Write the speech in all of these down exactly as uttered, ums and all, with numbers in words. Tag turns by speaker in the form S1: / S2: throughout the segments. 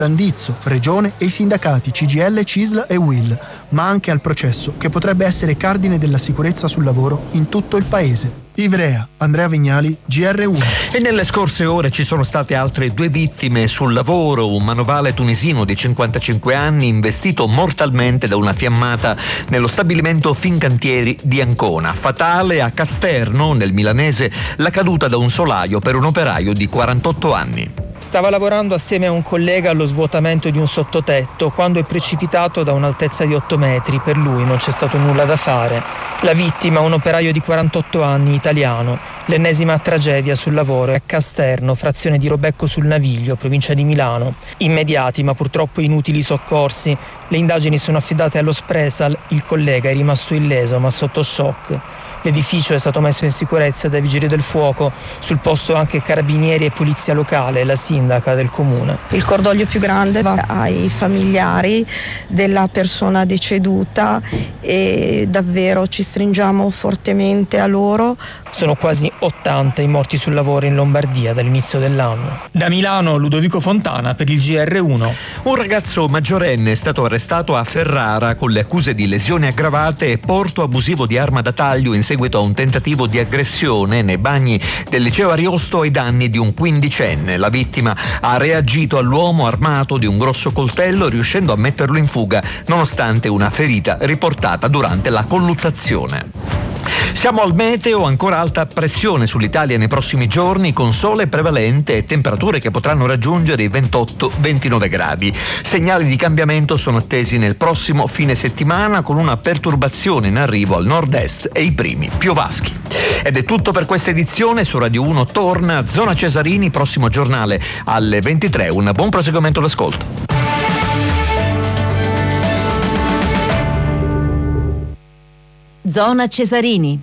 S1: Brandizzo, Regione e i sindacati C G I L, C I S L e U I L, ma anche al processo che potrebbe essere cardine della sicurezza sul lavoro in tutto il paese. Ivrea, Andrea Vignali, G R uno.
S2: E nelle scorse ore ci sono state altre due vittime sul lavoro. Un manovale tunisino di cinquantacinque anni investito mortalmente da una fiammata nello stabilimento Fincantieri di Ancona. Fatale a Casterno, nel milanese, la caduta da un solaio per un operaio di quarantotto anni.
S3: Stava lavorando assieme a un collega allo svuotamento di un sottotetto quando è precipitato da un'altezza di otto metri. Per lui non c'è stato nulla da fare. La vittima, un operaio di quarantotto anni, italiano. L'ennesima tragedia sul lavoro è a Casterno, frazione di Robecco sul Naviglio, provincia di Milano. Immediati ma purtroppo inutili soccorsi. Le indagini sono affidate allo Spresal. Il collega è rimasto illeso ma sotto shock. L'edificio è stato messo in sicurezza dai vigili del fuoco, sul posto anche carabinieri e polizia locale e la sindaca del comune.
S4: Il cordoglio più grande va ai familiari della persona deceduta e davvero ci stringiamo fortemente a loro.
S3: Sono quasi ottanta i morti sul lavoro in Lombardia dall'inizio dell'anno. Da Milano, Ludovico Fontana per il G R uno.
S2: Un ragazzo maggiorenne è stato arrestato a Ferrara con le accuse di lesioni aggravate e porto abusivo di arma da taglio in seguito a un tentativo di aggressione nei bagni del liceo Ariosto ai danni di un quindicenne. La vittima ha reagito all'uomo armato di un grosso coltello, riuscendo a metterlo in fuga nonostante una ferita riportata durante la colluttazione. Siamo al meteo, ancora alta pressione sull'Italia nei prossimi giorni, con sole prevalente e temperature che potranno raggiungere i ventotto ventinove gradi. Segnali di cambiamento sono attesi nel prossimo fine settimana, con una perturbazione in arrivo al nord-est e i primi piovaschi. Ed è tutto per questa edizione. Su Radio uno torna Zona Cesarini, prossimo giornale alle ventitré. Un buon proseguimento d'ascolto.
S5: Zona Cesarini.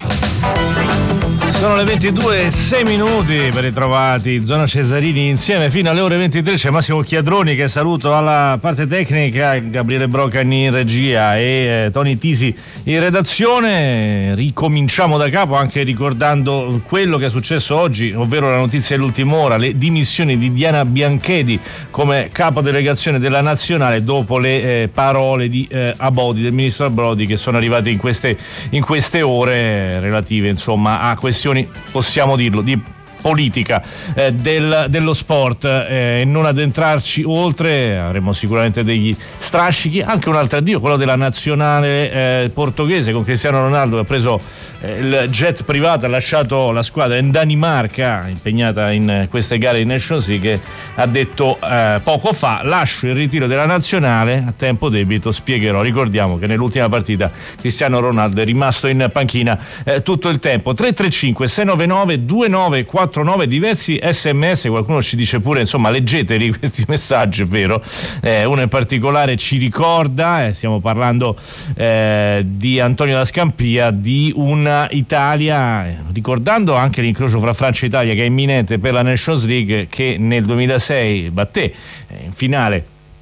S6: Sono le ventidue e sei minuti, ben ritrovati. Zona Cesarini insieme fino alle ore ventitré. C'è Massimo Chiadroni che saluto alla parte tecnica, Gabriele Brocani in regia e eh, Tony Tisi in redazione. Ricominciamo da capo anche ricordando quello che è successo oggi, ovvero la notizia dell'ultima ora, le dimissioni di Diana Bianchedi come capodelegazione della Nazionale dopo le eh, parole di eh, Abodi, del ministro Abodi, che sono arrivate in queste, in queste ore relative insomma a questioni, possiamo dirlo, di politica eh, del, dello sport e eh, non addentrarci oltre. Avremo sicuramente degli strascichi, anche un altro addio, quello della nazionale eh, portoghese, con Cristiano Ronaldo che ha preso eh, il jet privato, ha lasciato la squadra in Danimarca impegnata in queste gare di Nations League. Ha detto eh, poco fa: lascio il ritiro della nazionale a tempo debito, spiegherò. Ricordiamo che nell'ultima partita Cristiano Ronaldo è rimasto in panchina eh, tutto il tempo. Tre tre cinque sei nove nove due nove quattro nove, diversi sms, qualcuno ci dice pure insomma leggeteli questi messaggi, è vero. Eh, uno in particolare ci ricorda, eh, stiamo parlando eh, di Antonio da Scampia, di una Italia, eh, ricordando anche l'incrocio fra Francia e Italia che è imminente per la Nations League, che nel duemilasei batté eh, in finale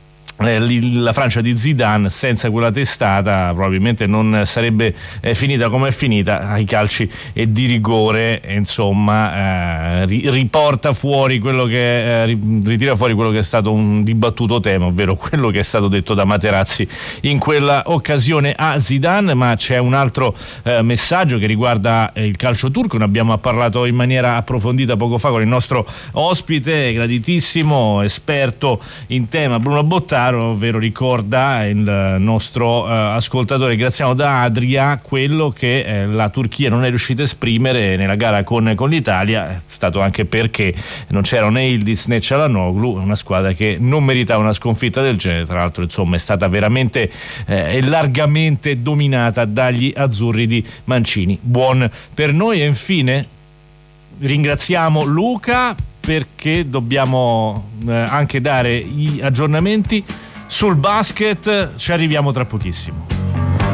S6: la Francia di Zidane. Senza quella testata probabilmente non sarebbe eh, finita come è finita ai calci e di rigore. E insomma eh, ri- riporta fuori quello che eh, ritira fuori quello che è stato un dibattuto tema, ovvero quello che è stato detto da Materazzi in quella occasione a Zidane. Ma c'è un altro eh, messaggio che riguarda eh, il calcio turco. Ne abbiamo parlato in maniera approfondita poco fa con il nostro ospite graditissimo, esperto in tema, Bruno Bottaro, ovvero ricorda il nostro eh, ascoltatore Graziano da Adria quello che eh, la Turchia non è riuscita a esprimere nella gara con, con l'Italia. È stato anche perché non c'erano né Yildiz né Çalhanoğlu, una squadra che non meritava una sconfitta del genere. Tra l'altro insomma è stata veramente eh, largamente dominata dagli azzurri di Mancini. Buon per noi. E infine ringraziamo Luca, perché dobbiamo eh, anche dare gli aggiornamenti sul basket. Ci arriviamo tra pochissimo.